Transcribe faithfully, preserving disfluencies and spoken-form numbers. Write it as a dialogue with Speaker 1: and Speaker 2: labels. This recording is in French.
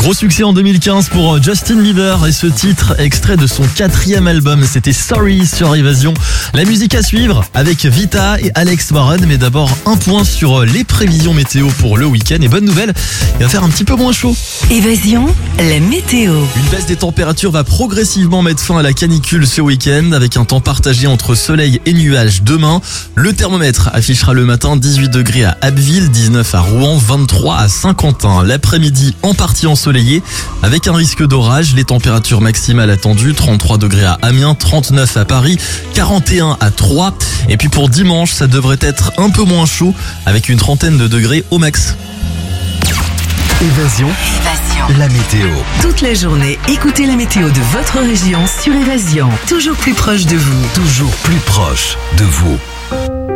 Speaker 1: Gros succès en deux mille quinze pour Justin Bieber et ce titre extrait de son quatrième album, c'était Sorry sur Évasion. La musique à suivre avec Vita et Alex Warren, mais d'abord un point sur les prévisions météo pour le week-end et bonne nouvelle, il va faire un petit peu moins chaud.
Speaker 2: Évasion, la météo.
Speaker 1: Une baisse des températures va progressivement mettre fin à la canicule ce week-end avec un temps partagé entre soleil et nuages demain. Le thermomètre affichera le matin dix-huit degrés à Abbeville, dix-neuf à Rouen, vingt-trois à Saint-Quentin. L'après-midi en partie ensoleillé avec un risque d'orage. Les températures maximales attendues, trente-trois degrés à Amiens, trente-neuf à Paris, quarante et un à Troyes. Et puis pour dimanche, ça devrait être un peu moins chaud avec une trentaine de degrés au max.
Speaker 3: Évasion,
Speaker 2: Évasion.
Speaker 3: la météo.
Speaker 2: Toute la journée, écoutez la météo de votre région sur Évasion. Toujours plus proche de vous.
Speaker 3: Toujours plus proche de vous.